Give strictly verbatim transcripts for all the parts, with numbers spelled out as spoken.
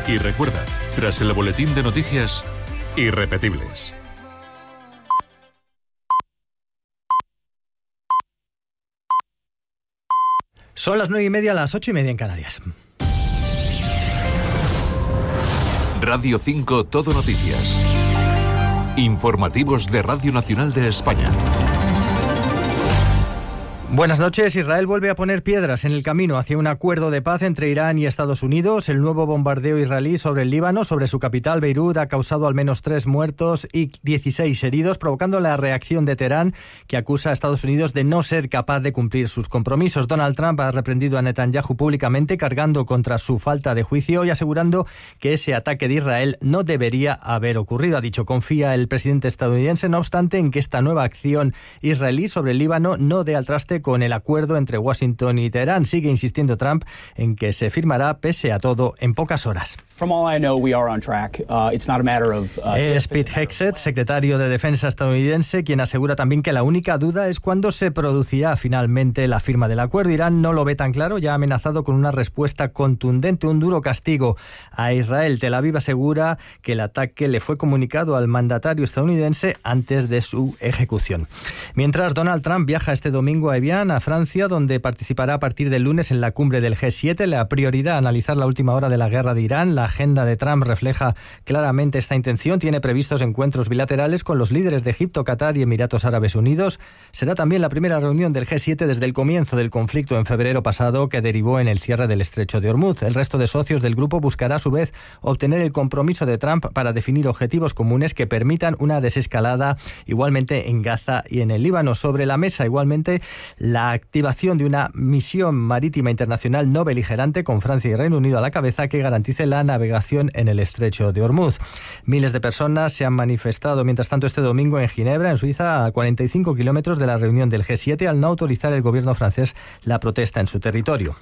Y recuerda, tras el boletín de noticias, irrepetibles. Son las nueve y media, las ocho y media en Canarias. Radio cinco Todo Noticias. Informativos de Radio Nacional de España. Buenas noches. Israel vuelve a poner piedras en el camino hacia un acuerdo de paz entre Irán y Estados Unidos. El nuevo bombardeo israelí sobre el Líbano, sobre su capital, Beirut, ha causado al menos tres muertos y dieciséis heridos, provocando la reacción de Teherán, que acusa a Estados Unidos de no ser capaz de cumplir sus compromisos. Donald Trump ha reprendido a Netanyahu públicamente, cargando contra su falta de juicio y asegurando que ese ataque de Israel no debería haber ocurrido. Ha dicho, confía el presidente estadounidense, no obstante, en que esta nueva acción israelí sobre el Líbano no dé al traste con el acuerdo entre Washington y Teherán. Sigue insistiendo Trump en que se firmará, pese a todo, en pocas horas. Es Pete Hegseth, secretario de Defensa estadounidense, quien asegura también que la única duda es cuándo se producirá finalmente la firma del acuerdo. Irán no lo ve tan claro, ya ha amenazado con una respuesta contundente, un duro castigo a Israel. Tel Aviv asegura que el ataque le fue comunicado al mandatario estadounidense antes de su ejecución. Mientras, Donald Trump viaja este domingo a Evian, a Francia, donde participará a partir del lunes en la cumbre del G siete. La prioridad, analizar la última hora de la guerra de Irán. La agenda de Trump refleja claramente esta intención. Tiene previstos encuentros bilaterales con los líderes de Egipto, Qatar y Emiratos Árabes Unidos. Será también la primera reunión del G siete desde el comienzo del conflicto en febrero pasado, que derivó en el cierre del estrecho de Hormuz. El resto de socios del grupo buscará a su vez obtener el compromiso de Trump para definir objetivos comunes que permitan una desescalada igualmente en Gaza y en el Líbano. Sobre la mesa, igualmente, la activación de una misión marítima internacional no beligerante con Francia y Reino Unido a la cabeza, que garantice la navegación en el estrecho de Hormuz. Miles de personas se han manifestado mientras tanto este domingo en Ginebra, en Suiza, a cuarenta y cinco kilómetros de la reunión del G siete, al no autorizar el gobierno francés la protesta en su territorio.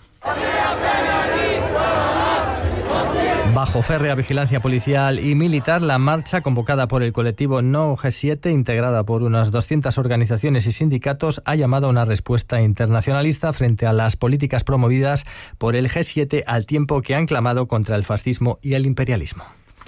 Bajo férrea vigilancia policial y militar, la marcha convocada por el colectivo No G siete, integrada por unas doscientas organizaciones y sindicatos, ha llamado a una respuesta internacionalista frente a las políticas promovidas por el G siete, al tiempo que han clamado contra el fascismo y el imperialismo.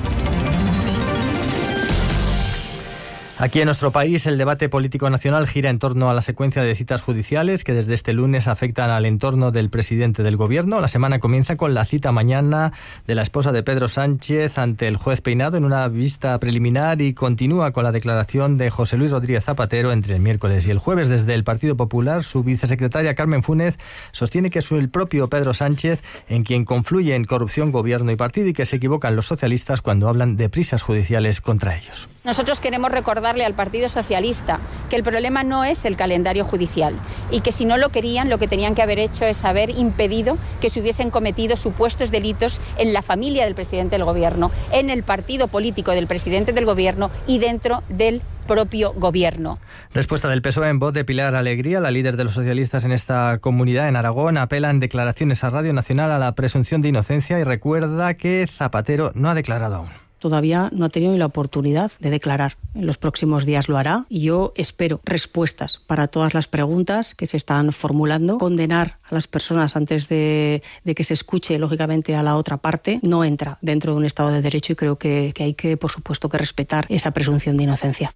Aquí en nuestro país, el debate político nacional gira en torno a la secuencia de citas judiciales que desde este lunes afectan al entorno del presidente del gobierno. La semana comienza con la cita mañana de la esposa de Pedro Sánchez ante el juez Peinado en una vista preliminar, y continúa con la declaración de José Luis Rodríguez Zapatero entre el miércoles y el jueves. Desde el Partido Popular, su vicesecretaria Carmen Fúnez sostiene que es el propio Pedro Sánchez en quien confluyen corrupción, gobierno y partido, y que se equivocan los socialistas cuando hablan de prisas judiciales contra ellos. Nosotros queremos recordar al Partido Socialista que el problema no es el calendario judicial, y que si no lo querían, lo que tenían que haber hecho es haber impedido que se hubiesen cometido supuestos delitos en la familia del presidente del gobierno, en el partido político del presidente del gobierno y dentro del propio gobierno. Respuesta del P S O E en voz de Pilar Alegría, la líder de los socialistas en esta comunidad. En Aragón apela en declaraciones a Radio Nacional a la presunción de inocencia y recuerda que Zapatero no ha declarado aún. Todavía no ha tenido ni la oportunidad de declarar. En los próximos días lo hará, y yo espero respuestas para todas las preguntas que se están formulando. Condenar a las personas antes de, de que se escuche, lógicamente, a la otra parte no entra dentro de un Estado de Derecho, y creo que, que hay que, por supuesto, que respetar esa presunción de inocencia.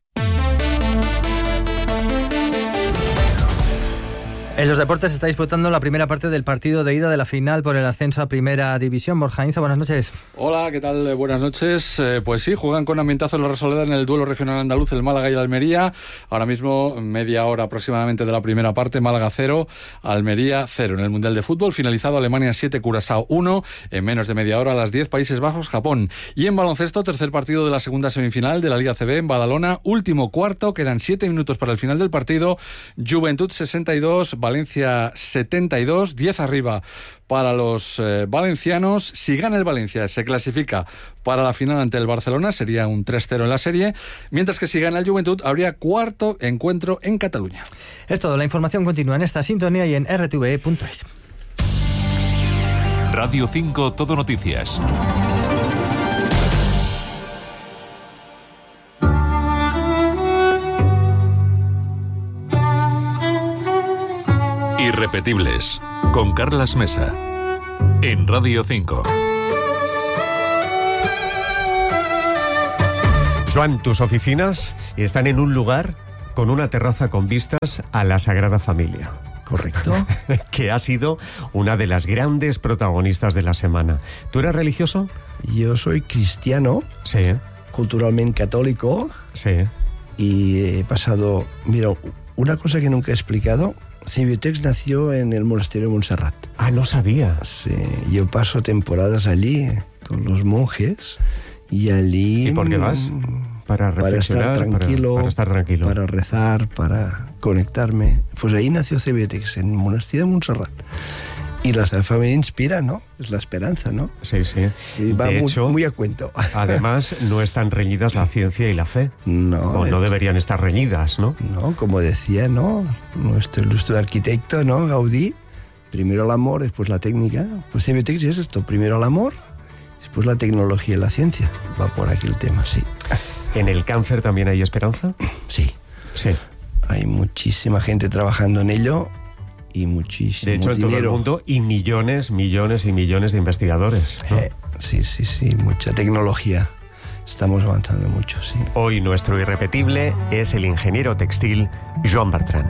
En los deportes se está disputando la primera parte del partido de ida de la final por el ascenso a Primera División. Borja Inza, buenas noches. Hola, ¿qué tal? Buenas noches. Eh, pues sí, juegan con ambientazo en la Rosaleda en el duelo regional andaluz el Málaga y el Almería. Ahora mismo, media hora aproximadamente de la primera parte, Málaga cero, Almería cero. En el Mundial de Fútbol, finalizado Alemania siete, Curazao uno. En menos de media hora, a las diez, Países Bajos, Japón. Y en baloncesto, tercer partido de la segunda semifinal de la Liga C B en Badalona. Último cuarto, quedan siete minutos para el final del partido. Juventud sesenta y dos, Valencia setenta y dos, diez arriba para los eh, valencianos. Si gana el Valencia, se clasifica para la final ante el Barcelona, sería un tres cero en la serie, mientras que si gana el Juventud, habría cuarto encuentro en Cataluña. Es todo, la información continúa en esta sintonía y en r t v e punto es. Radio cinco Todo Noticias. Irrepetibles, con Carlas Mesa, en Radio cinco. Joan, tus oficinas están en un lugar con una terraza con vistas a la Sagrada Familia. Correcto. Que ha sido una de las grandes protagonistas de la semana. ¿Tú eres religioso? Yo soy cristiano. Sí. Culturalmente católico. Sí. Y he pasado... Mira, una cosa que nunca he explicado... Cebiotex nació en el monasterio de Montserrat. Ah, no sabía. Sí, yo paso temporadas allí con los monjes y allí... ¿Y por qué vas? Para reflexionar, para estar tranquilo, para, para estar tranquilo, para rezar, para conectarme. Pues ahí nació Cebiotex, en el monasterio de Montserrat. Y la Sagrada Familia inspira, ¿no? Es la esperanza, ¿no? Sí, sí. Y va de muy, hecho, muy a cuento. Además, no están reñidas la ciencia y la fe. No. O no deberían estar reñidas, ¿no? No, como decía, ¿no? Nuestro ilustre arquitecto, ¿no? Gaudí. Primero el amor, después la técnica. Pues Cebiotex es esto. Primero el amor, después la tecnología y la ciencia. Va por aquí el tema, sí. ¿En el cáncer también hay esperanza? Sí. Sí. Hay muchísima gente trabajando en ello y muchísimo dinero. De hecho, en dinero. todo el mundo, y millones, millones y millones de investigadores, ¿no? Eh, sí, sí, sí, mucha tecnología. Estamos avanzando mucho, sí. Hoy nuestro irrepetible es el ingeniero textil Joan Bertran.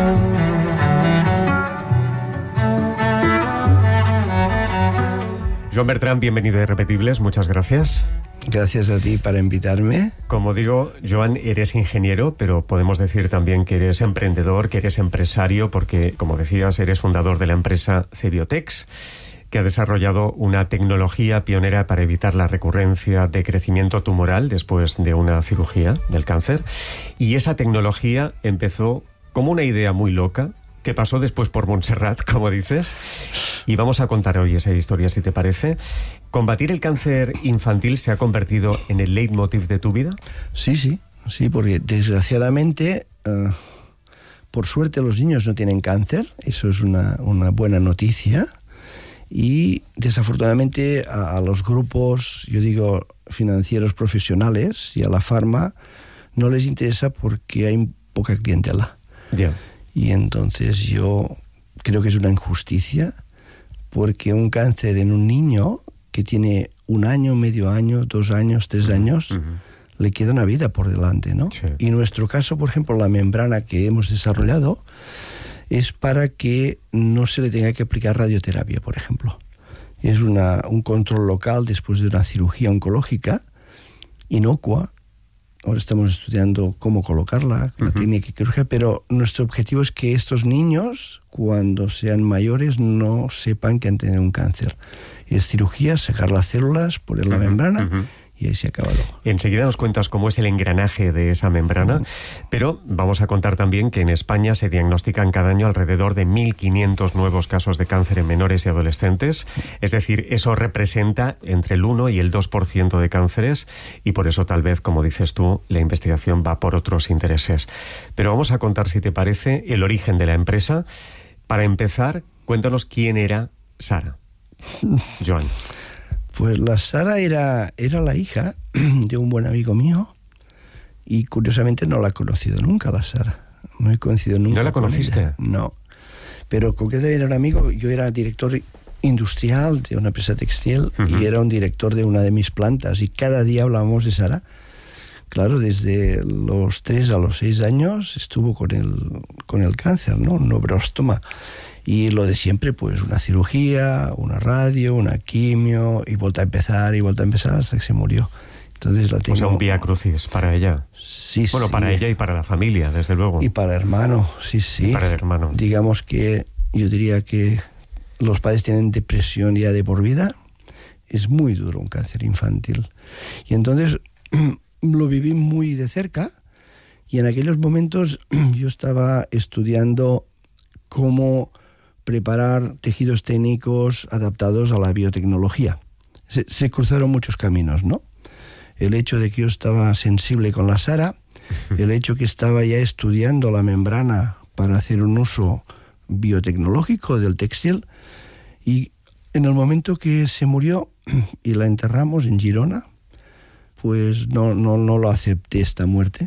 Joan Bertran, bienvenido a Irrepetibles, muchas gracias. Gracias a ti para invitarme. Como digo, Joan, eres ingeniero, pero podemos decir también que eres emprendedor, que eres empresario, porque, como decías, eres fundador de la empresa Cebiotex, que ha desarrollado una tecnología pionera para evitar la recurrencia de crecimiento tumoral después de una cirugía del cáncer. Y esa tecnología empezó como una idea muy loca, que pasó después por Montserrat, como dices, y vamos a contar hoy esa historia, si te parece. ¿Combatir el cáncer infantil se ha convertido en el leitmotiv de tu vida? Sí, sí, sí, porque desgraciadamente, uh, por suerte los niños no tienen cáncer, eso es una, una buena noticia, y desafortunadamente a, a los grupos, yo digo, financieros profesionales y a la farma no les interesa porque hay poca clientela. Ya. Yeah. Y entonces yo creo que es una injusticia, porque un cáncer en un niño que tiene un año, medio año, dos años, tres años, uh-huh. le queda una vida por delante, ¿no? Sí. Y en nuestro caso, por ejemplo, la membrana que hemos desarrollado es para que no se le tenga que aplicar radioterapia, por ejemplo. Es una, un control local después de una cirugía oncológica inocua. Ahora estamos estudiando cómo colocarla, la uh-huh. técnica quirúrgica, pero nuestro objetivo es que estos niños, cuando sean mayores, no sepan que han tenido un cáncer. Es cirugía, sacar las células, poner la uh-huh. membrana uh-huh. y ahí se acaba luego. Enseguida nos cuentas cómo es el engranaje de esa membrana, uh-huh. pero vamos a contar también que en España se diagnostican cada año alrededor de mil quinientos nuevos casos de cáncer en menores y adolescentes. Es decir, eso representa entre el uno y el dos por ciento de cánceres, y por eso tal vez, como dices tú, la investigación va por otros intereses. Pero vamos a contar, si te parece, el origen de la empresa. Para empezar, cuéntanos quién era Sara. Joan. Pues la Sara era, era la hija de un buen amigo mío, y curiosamente no la he conocido nunca, la Sara. No he conocido nunca. ¿No la conociste? No. Pero concretamente era un amigo. Yo era director industrial de una empresa textil uh-huh. y era un director de una de mis plantas, y cada día hablábamos de Sara. Claro, desde los tres a los seis años estuvo con el, con el cáncer, ¿no? Un neuroblastoma. Y lo de siempre, pues una cirugía, una radio, una quimio, y vuelta a empezar, y vuelta a empezar hasta que se murió. Entonces la tengo... O sea, un vía crucis para ella. Sí, bueno, sí. para ella y para la familia, desde luego. Y para el hermano, sí, sí. Y para el hermano. Digamos que yo diría que los padres tienen depresión ya de por vida. Es muy duro un cáncer infantil. Y entonces lo viví muy de cerca, y en aquellos momentos yo estaba estudiando cómo preparar tejidos técnicos adaptados a la biotecnología. Se, se cruzaron muchos caminos, ¿no? El hecho de que yo estaba sensible con la Sara, el hecho que estaba ya estudiando la membrana para hacer un uso biotecnológico del textil, y en el momento que se murió y la enterramos en Girona, pues no, no, no lo acepté, esta muerte,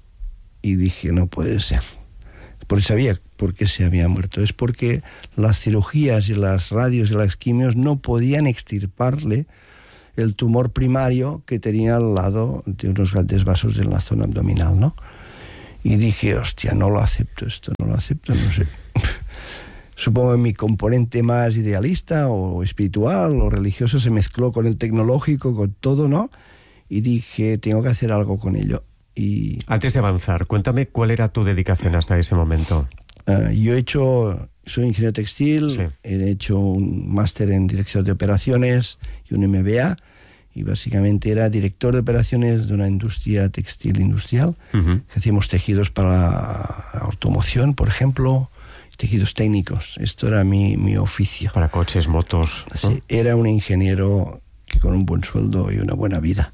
y dije, no puede ser. Porque sabía por qué se había muerto. Es porque las cirugías y las radios y las quimios no podían extirparle el tumor primario que tenía al lado de unos grandes vasos en la zona abdominal, ¿no? Y dije, hostia, no lo acepto esto, no lo acepto, no sé. Supongo que mi componente más idealista o espiritual o religioso se mezcló con el tecnológico, con todo, ¿no? Y dije, tengo que hacer algo con ello. Y antes de avanzar, cuéntame cuál era tu dedicación hasta ese momento. Uh, yo he hecho, soy ingeniero textil, sí. He hecho un máster en dirección de operaciones y un M B A, y básicamente era director de operaciones de una industria textil industrial, uh-huh. que hacíamos tejidos para automoción, por ejemplo, tejidos técnicos. Esto era mi, mi oficio. Para coches, motos, ¿no? Sí, era un ingeniero que con un buen sueldo y una buena vida.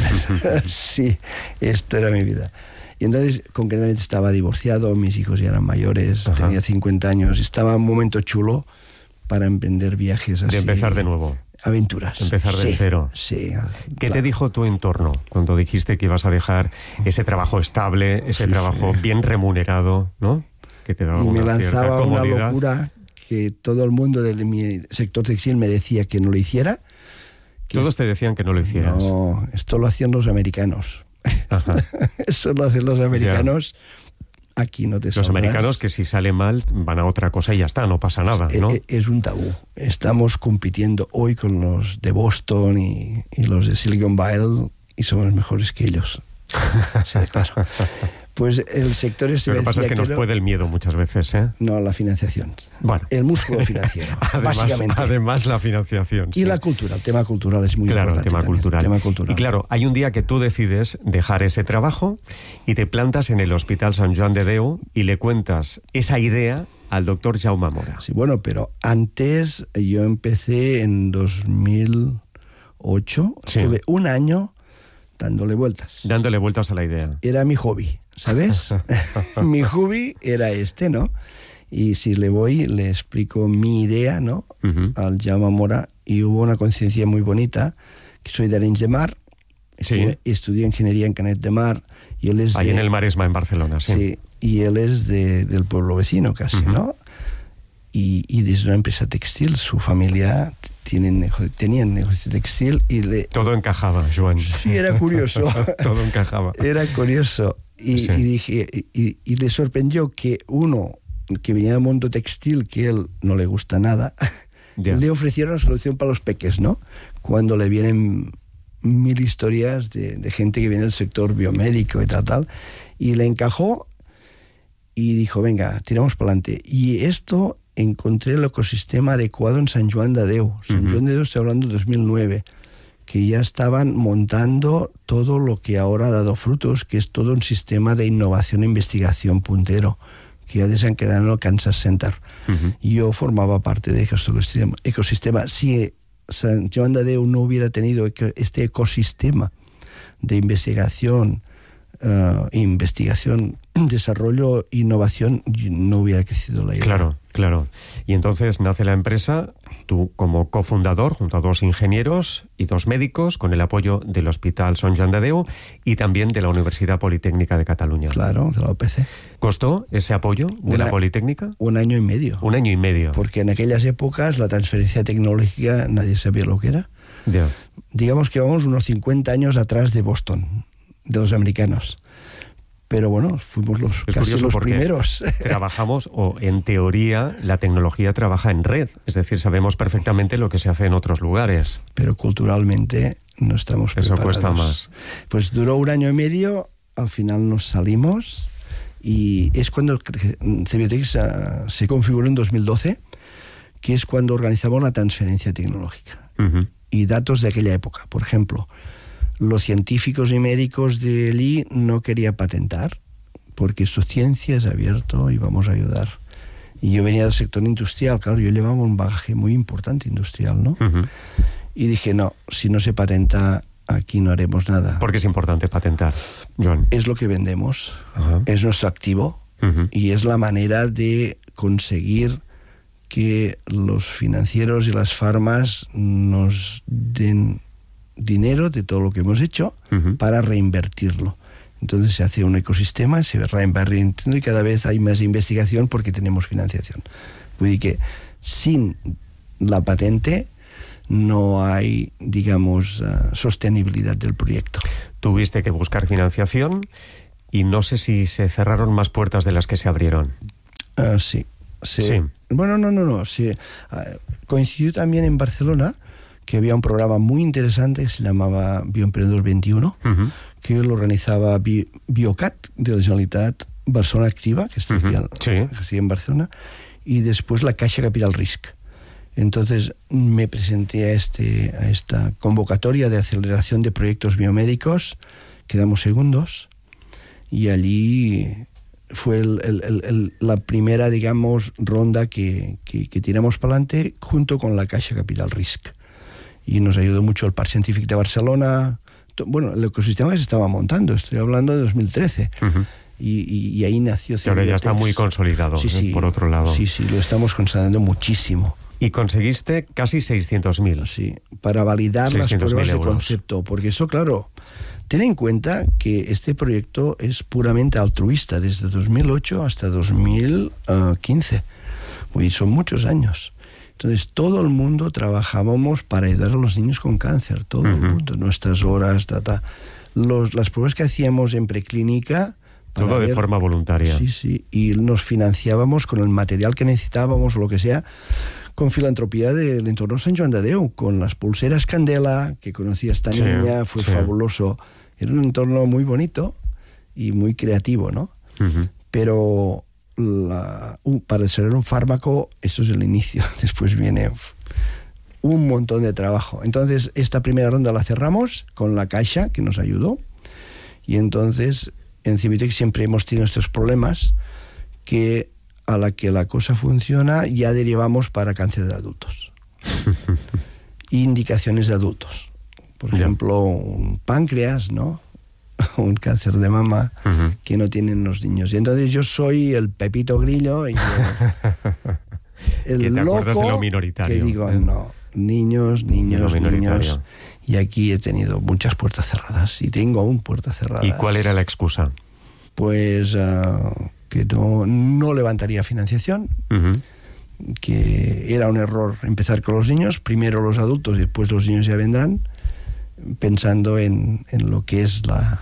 Sí, esto era mi vida. Y entonces, concretamente, estaba divorciado, mis hijos ya eran mayores, ajá. Tenía cincuenta años, estaba en un momento chulo para emprender viajes así. De empezar de nuevo. Aventuras. Empezar de sí, cero. Sí. ¿Qué claro. te dijo tu entorno cuando dijiste que ibas a dejar ese trabajo estable, ese sí, trabajo sí. bien remunerado, ¿no? Que te daba y una me lanzaba cierta una locura que todo el mundo de mi sector textil me decía que no lo hiciera. Todos te decían que no lo hicieras. No, esto lo hacían los americanos. Ajá. Eso lo hacen los americanos. Ya. Aquí no te Los saldrás. Americanos, que si sale mal van a otra cosa y ya está, no pasa nada, ¿no? Es, es un tabú. Estamos compitiendo hoy con los de Boston y, y los de Silicon Valley y somos mejores que ellos. Sí, claro. Pues el sector este Lo que pasa es que, que nos no, puede el miedo muchas veces, ¿eh? No, la financiación. Bueno. El músculo financiero, además, básicamente. Además la financiación, Y sí. la cultura, el tema cultural es muy claro, importante. Claro, el tema cultural. tema cultural. Y claro, hay un día que tú decides dejar ese trabajo y te plantas en el Hospital Sant Joan de Déu y le cuentas esa idea al doctor Jaume Mora. Sí, bueno, pero antes yo empecé en dos mil ocho, sí. Estuve un año dándole vueltas. Dándole vueltas a la idea. Era mi hobby, ¿sabes? Mi hobby era este, ¿no? Y si le voy, le explico mi idea, ¿no? Uh-huh. Al Jaume Mora, y hubo una coincidencia muy bonita, que soy de Arenys de Mar, estudié, sí. estudié ingeniería en Canet de Mar, y él es Ahí de, en el Maresma, en Barcelona, sí. Sí, y él es de, del pueblo vecino casi, uh-huh. ¿no? Y, y desde una empresa textil, su familia tienen, tenían negocio textil y le... Todo encajaba, Joan. Sí, era curioso. Todo encajaba. Era curioso. Y, sí. y dije, y, y le sorprendió que uno que venía del mundo textil, que él no le gusta nada, yeah. le ofrecieron una solución para los peques, ¿no? Cuando le vienen mil historias de, de gente que viene del sector biomédico y tal, tal, y le encajó y dijo, venga, tiramos para adelante. Y esto... encontré el ecosistema adecuado en Sant Joan de Déu. Sant uh-huh. Joan de Déu, estoy hablando de dos mil nueve, que ya estaban montando todo lo que ahora ha dado frutos, que es todo un sistema de innovación e investigación puntero, que ya se han quedado en el Kansas Center. Uh-huh. Yo formaba parte de este ecosistema. ecosistema. Si Sant Joan de Déu no hubiera tenido este ecosistema de investigación, Uh, investigación, desarrollo, innovación, no hubiera crecido la idea. Claro, claro. Y entonces nace la empresa, tú como cofundador, junto a dos ingenieros y dos médicos, con el apoyo del Hospital Sant Joan de Déu y también de la Universidad Politécnica de Cataluña. Claro, de la U P C. ¿Costó ese apoyo de Una, la Politécnica? Un año y medio. Un año y medio. Porque en aquellas épocas la transferencia tecnológica nadie sabía lo que era. Yeah. Digamos que vamos unos cincuenta años atrás de Boston, de los americanos. Pero bueno, fuimos los es casi los primeros. Trabajamos, o en teoría, la tecnología trabaja en red. Es decir, sabemos perfectamente lo que se hace en otros lugares. Pero culturalmente no estamos preparados. Eso cuesta más. Pues duró un año y medio, al final nos salimos, y es cuando Cebiotex uh, se configuró en dos mil doce, que es cuando organizamos la transferencia tecnológica. Uh-huh. Y datos de aquella época, por ejemplo... Los científicos y médicos de L I no quería patentar, porque su ciencia es abierto y vamos a ayudar. Y yo venía del sector industrial, claro, yo llevaba un bagaje muy importante industrial, ¿no? Uh-huh. Y dije, no, si no se patenta, aquí no haremos nada. ¿Por qué es importante patentar, Joan? Es lo que vendemos, uh-huh. es nuestro activo, uh-huh. y es la manera de conseguir que los financieros y las farmas nos den dinero de todo lo que hemos hecho uh-huh. para reinvertirlo. Entonces se hace un ecosistema, se reinvierte y cada vez hay más investigación porque tenemos financiación. Vull dir que sin la patente no hay, digamos, uh, sostenibilidad del proyecto. Tuviste que buscar financiación y no sé si se cerraron más puertas de las que se abrieron. Uh, sí. Se, sí. Bueno, no, no, no. Se, uh, coincidió también en Barcelona que había un programa muy interesante que se llamaba Bioemprendedor veintiuno, uh-huh. que lo organizaba Bi- Biocat de la Generalitat Barcelona Activa, que está, uh-huh. aquí, sí. que está en Barcelona, y después la Caixa Capital Risk. Entonces me presenté a, este, a esta convocatoria de aceleración de proyectos biomédicos, quedamos segundos, y allí fue el, el, el, el, la primera, digamos, ronda que, que, que tiramos para adelante junto con la Caixa Capital Risk. Y nos ayudó mucho el Parc Científic de Barcelona. Bueno, el ecosistema que se estaba montando, estoy hablando de dos mil trece. Uh-huh. Y, y, y ahí nació Cebiotex. Ahora ya está muy consolidado, sí, sí, ¿eh? Por otro lado. Sí, sí, lo estamos consolidando muchísimo. Y conseguiste casi seiscientos mil. Sí, para validar las pruebas de concepto. Porque eso, claro, ten en cuenta que este proyecto es puramente altruista, desde dos mil ocho hasta dos mil quince. Uy, son muchos años. Entonces, todo el mundo trabajábamos para ayudar a los niños con cáncer, todo uh-huh. el mundo, nuestras horas, ta, ta. Los, las pruebas que hacíamos en preclínica... Todo de ver, forma voluntaria. Sí, sí, y nos financiábamos con el material que necesitábamos o lo que sea, con filantropía del entorno Sant Joan de Déu, con las pulseras Candela, que conocía esta sí, niña, fue sí. fabuloso. Era un entorno muy bonito y muy creativo, ¿no? Uh-huh. Pero... La, uh, para desarrollar un fármaco, eso es el inicio, después viene un montón de trabajo. Entonces esta primera ronda la cerramos con la Caixa, que nos ayudó, y entonces en Cebiotex siempre hemos tenido estos problemas que a la que la cosa funciona ya derivamos para cáncer de adultos. Indicaciones de adultos, por ejemplo un páncreas, ¿no? Un cáncer de mama uh-huh. que no tienen los niños. Y entonces yo soy el Pepito Grillo y el, el loco de lo minoritario, que digo, ¿eh? no, niños, niños, niños. Y aquí he tenido muchas puertas cerradas y tengo aún puertas cerradas. ¿Y cuál era la excusa? Pues uh, que no, no levantaría financiación, uh-huh. que era un error empezar con los niños, primero los adultos y después los niños ya vendrán, pensando en, en lo que es la,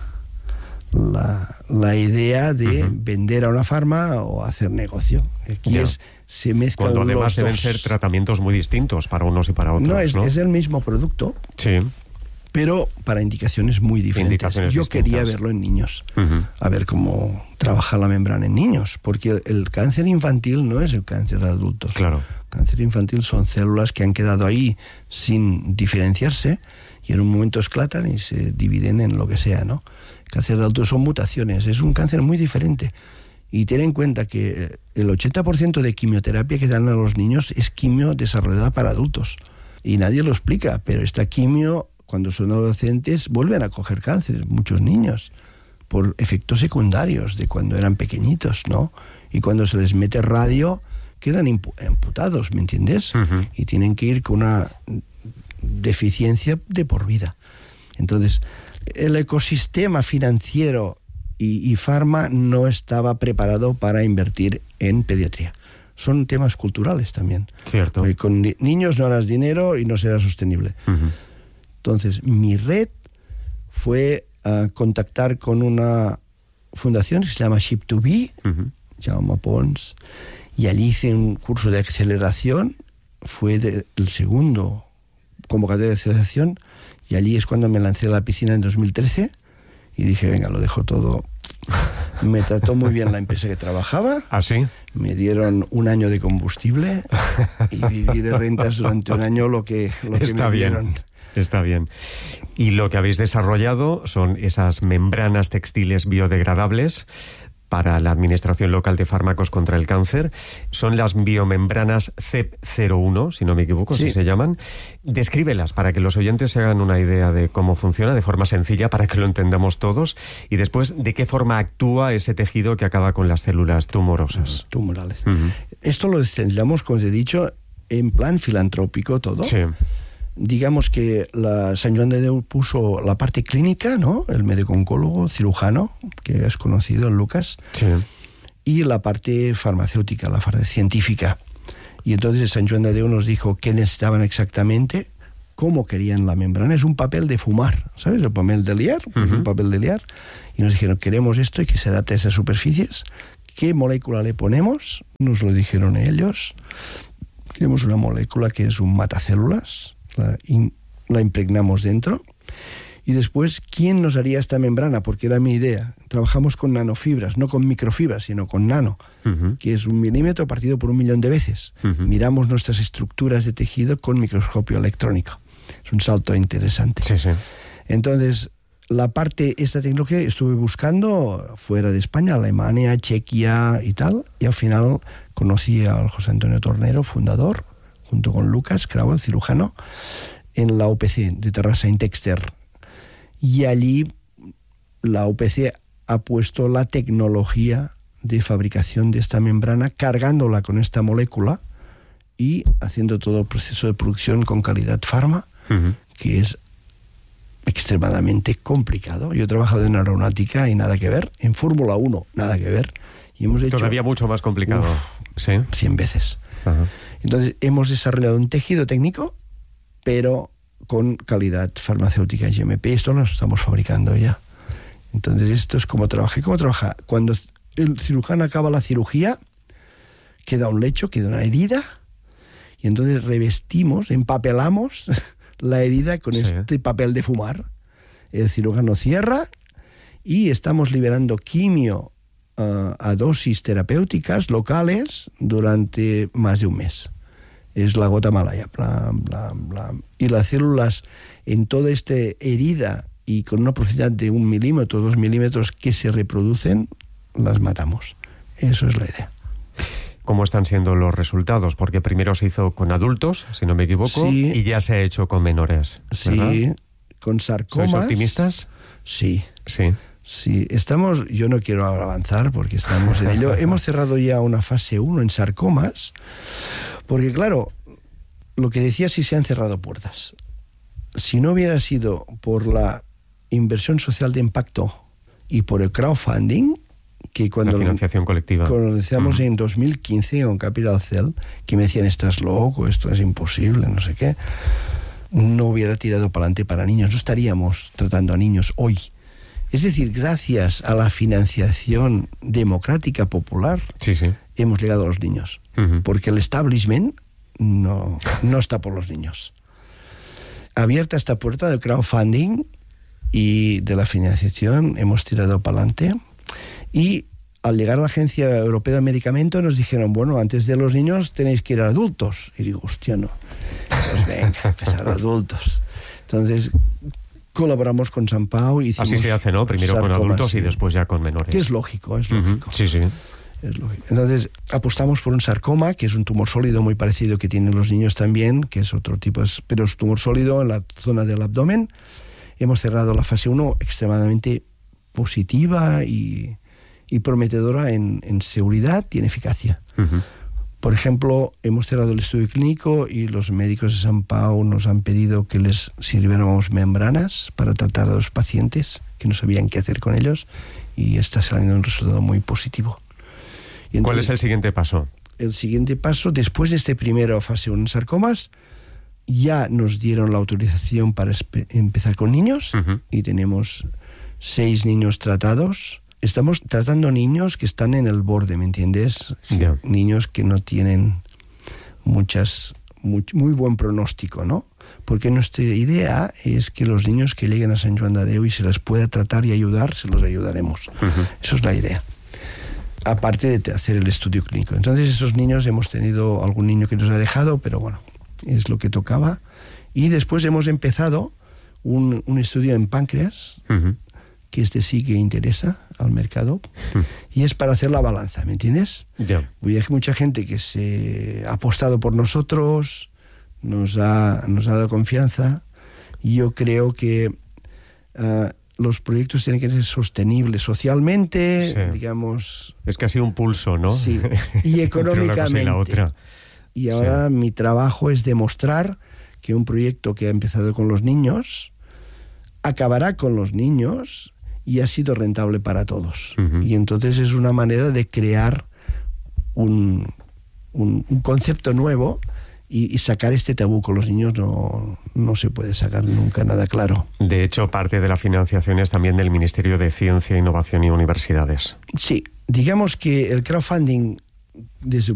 la, la idea de uh-huh. vender a una farma o hacer negocio. Aquí es, se mezclan Cuando además los deben dos. ser tratamientos muy distintos para unos y para otros. No, es, ¿no? es el mismo producto, sí. pero para indicaciones muy diferentes. Indicaciones Yo distintas. quería verlo en niños, uh-huh. a ver cómo trabaja la membrana en niños, porque el, el cáncer infantil no es el cáncer de adultos. Claro. El cáncer infantil son células que han quedado ahí sin diferenciarse y en un momento esclatan y se dividen en lo que sea, ¿no? El cáncer de adultos son mutaciones, es un cáncer muy diferente. Y ten en cuenta que el ochenta por ciento de quimioterapia que dan a los niños es quimio desarrollada para adultos. Y nadie lo explica, pero esta quimio, cuando son adolescentes, vuelven a coger cáncer, muchos niños, por efectos secundarios de cuando eran pequeñitos, ¿no? Y cuando se les mete radio, quedan impu- amputados, ¿me entiendes? Uh-huh. Y tienen que ir con una deficiencia de por vida. Entonces, el ecosistema financiero y, y farma no estaba preparado para invertir en pediatría. Son temas culturales también. Cierto. Porque con ni- niños no harás dinero y no será sostenible. Uh-huh. Entonces, mi red fue uh, contactar con una fundación que se llama Ship to Be, uh-huh. Jaume Pons, y allí hice un curso de aceleración. Fue de, el segundo convocatoria de aceleración, y allí es cuando me lancé a la piscina en dos mil trece y dije, venga, lo dejo todo. Me trató muy bien la empresa que trabajaba. ¿Ah, sí? Me dieron un año de combustible y viví de rentas durante un año lo que, lo que Está me bien. dieron. Está bien. Y lo que habéis desarrollado son esas membranas textiles biodegradables para la Administración Local de Fármacos contra el Cáncer. Son las biomembranas C E P cero uno, si no me equivoco, sí. así se llaman. Descríbelas para que los oyentes se hagan una idea de cómo funciona, de forma sencilla, para que lo entendamos todos. Y después, de qué forma actúa ese tejido que acaba con las células tumorosas. Tumorales. Uh-huh. Esto lo desarrollamos, como os he dicho, en plan filantrópico todo. Sí. Digamos que la Sant Joan de Déu puso la parte clínica, ¿no? El médico oncólogo, cirujano, que es conocido, el Lucas, sí. y la parte farmacéutica, la parte científica. Y entonces Sant Joan de Déu nos dijo qué necesitaban exactamente cómo querían la membrana. Es un papel de fumar, ¿sabes? El papel de liar, pues uh-huh. un papel de liar. Y nos dijeron, queremos esto y que se adapte a esas superficies. ¿Qué molécula le ponemos? Nos lo dijeron ellos. Queremos una molécula que es un matacélulas, la, in, la impregnamos dentro. Y después, ¿quién nos haría esta membrana? Porque era mi idea. Trabajamos con nanofibras, no con microfibras, sino con nano, uh-huh. que es un milímetro partido por un millón de veces. Uh-huh. Miramos nuestras estructuras de tejido con microscopio electrónico. Es un salto interesante. Sí, sí. Entonces, la parte, esta tecnología estuve buscando fuera de España, Alemania, Chequia y tal, y al final conocí al José Antonio Tornero, fundador, junto con Lucas Krau, el cirujano, en la U P C de Terrassa Intexter. Y allí la U P C ha puesto la tecnología de fabricación de esta membrana, cargándola con esta molécula y haciendo todo el proceso de producción con calidad farma, uh-huh. que es extremadamente complicado. Yo he trabajado en aeronáutica y nada que ver, en Fórmula uno nada que ver. Y hemos hecho, todavía mucho más complicado. Uf, ¿sí? cien veces. Uh-huh. Entonces hemos desarrollado un tejido técnico, pero con calidad farmacéutica G M P. Esto lo estamos fabricando ya. Entonces esto es como trabaja. ¿Cómo trabaja? Cuando el cirujano acaba la cirugía, queda un lecho, queda una herida, y entonces revestimos, empapelamos la herida con sí. este papel de fumar. El cirujano cierra y estamos liberando quimio uh, a dosis terapéuticas locales durante más de un mes. Es la gota malaya, bla, bla, bla. Y las células en toda esta herida y con una profundidad de un milímetro, dos milímetros que se reproducen, las matamos. Eso es la idea. ¿Cómo están siendo los resultados? Porque primero se hizo con adultos, si no me equivoco, sí. y ya se ha hecho con menores, ¿verdad? Sí, con sarcomas. ¿Sois optimistas? Sí. Sí. Sí, estamos, yo no quiero avanzar porque estamos en ello. Hemos cerrado ya una fase uno en sarcomas, porque claro, lo que decía, si se han cerrado puertas. Si no hubiera sido por la inversión social de impacto y por el crowdfunding, que cuando la financiación colectiva. Cuando decíamos uh-huh. en dos mil quince con Capital Cell, que me decían, estás loco, esto es imposible, no sé qué, no hubiera tirado para adelante para niños, no estaríamos tratando a niños hoy. Es decir, gracias a la financiación democrática popular, sí, sí. hemos llegado a los niños. Uh-huh. Porque el establishment no, no está por los niños. Abierta esta puerta del crowdfunding y de la financiación, hemos tirado para adelante. Y al llegar a la Agencia Europea de Medicamentos nos dijeron, bueno, antes de los niños tenéis que ir a adultos. Y digo, hostia, no. Pues venga, empezar a adultos. Entonces colaboramos con Sant Pau y hicimos... Así se hace, ¿no? Primero sarcomas, con adultos sí. y después ya con menores. Que es lógico, es lógico. Uh-huh. Sí, sí. Es lógico. Entonces apostamos por un sarcoma, que es un tumor sólido muy parecido que tienen los niños también, que es otro tipo, pero es tumor sólido en la zona del abdomen. Hemos cerrado la fase uno extremadamente positiva y, y prometedora en, en seguridad y en eficacia. Uh-huh. Por ejemplo, hemos cerrado el estudio clínico y los médicos de Sant Pau nos han pedido que les sirviéramos membranas para tratar a los pacientes que no sabían qué hacer con ellos, y está saliendo un resultado muy positivo. Y entonces, ¿cuál es el siguiente paso? El siguiente paso, después de este primero fase uno en sarcomas, ya nos dieron la autorización para espe- empezar con niños, uh-huh. y tenemos seis niños tratados. Estamos tratando niños que están en el borde, ¿me entiendes? Yeah. Niños que no tienen muchas muy, muy buen pronóstico, ¿no? Porque nuestra idea es que los niños que lleguen a Sant Joan de Déu y se les pueda tratar y ayudar, se los ayudaremos. Uh-huh. Eso es la idea. Aparte de hacer el estudio clínico. Entonces, estos niños, hemos tenido algún niño que nos ha dejado, pero bueno, es lo que tocaba. Y después hemos empezado un, un estudio en páncreas, uh-huh. que este sí que interesa al mercado, uh-huh. y es para hacer la balanza, ¿me entiendes? Yeah. Hay mucha gente que se ha apostado por nosotros, nos ha, nos ha dado confianza. Yo creo que uh, los proyectos tienen que ser sostenibles socialmente, sí. digamos... Es casi un pulso, ¿no? Sí, y económicamente. y, la otra. y ahora sí. mi trabajo es demostrar que un proyecto que ha empezado con los niños acabará con los niños y ha sido rentable para todos. Uh-huh. Y entonces es una manera de crear un, un, un concepto nuevo y, y sacar este tabú con los niños no, no se puede sacar nunca nada claro. De hecho, parte de la financiación es también del Ministerio de Ciencia, Innovación y Universidades. Sí, digamos que el crowdfunding desde